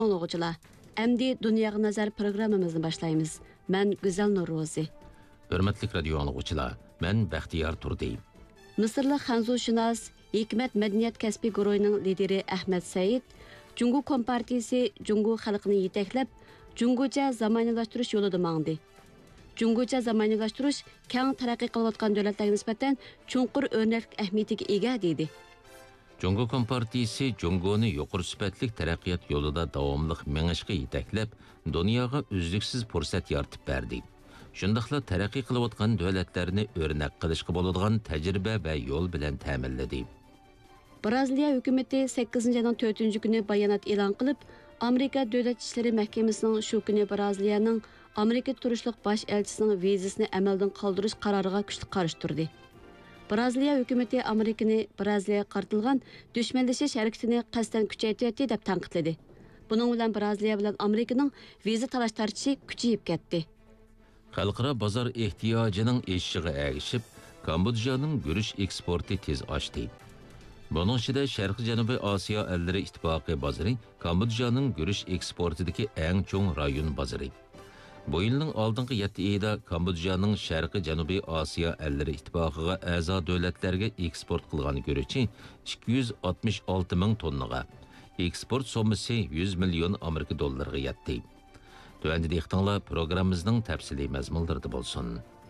Oğlucular, əmdi Dünyaya Nazar proqramımızı başlayımız. Mən Güzel Nurrozi. Hörmətli radio anlıqçılar, mən Bəxtiyar Turdi. Mısırlıq xanzuşunas, Hikmət Mədəniyyət Kəsbi Guruhunun lideri Əhməd Səid, Cungu Kompartiyası Cungu xalqını yetəkləb, Cunguca zamaniyləşdiriş yolunda mаңды. Cunguca zamaniyləşdiriş kəng tərəqqi qılıyotqan dövlətlərə nisbətən çunqur örnəklik əhəmiyyətinə ega deydi. Cungu Kompartiyası Cunguni yuqur sübətlik tərəqqiyat yolunda davamlıq məngişqə yetəkləb, dünyaga üzlüksüz fürsət yaratıb berdi. Şundaqla tərəqqi qılıyotqan dövlətlərini örnək qilishqa bo'ladigan təcrübə və yol bilan ta'minladi. Braziliya hökuməti 8 ayının 4 günü bayanat elan qılıb, Amerika Dövlət İşləri Məhkəməsinin şu günü Braziliyanın Amerika turuşluq baş elçisinin vizasını əməldən qaldırış qararıga güclü qarşı turdu. Braziliya hökuməti Amerikani Braziliyaya qartılğan düşmənləşiş hərəkətini qəsdən küçəytiyətdi deb tanqidledi. Bunun bilan Braziliya bilan Amerikanın viza talash tartishi kuchayib ketdi. Xalqaro bozor ehtiyojinin eshishiga ergishib, Kambodjaning guruch eksporti tez oshdi. Bunun ichida Sharqiy Janubiy Osiyo ellari ittifoqi bozori Kambodjaning guruch eksportidagi eng cho'ng rayon bozori. Bu yilning oldingi 7 oyida Kambodjaning Sharqiy Janubiy Osiyo ellari ittifoqiga a'zo davlatlarga eksport qilgan guruchi 266 ming tonnaga, eksport sommasi 100 million Amerika dollariga yetdi. Tövəndə deyəxtanlar proqramımızın təfsili məzmunlarında bolsun.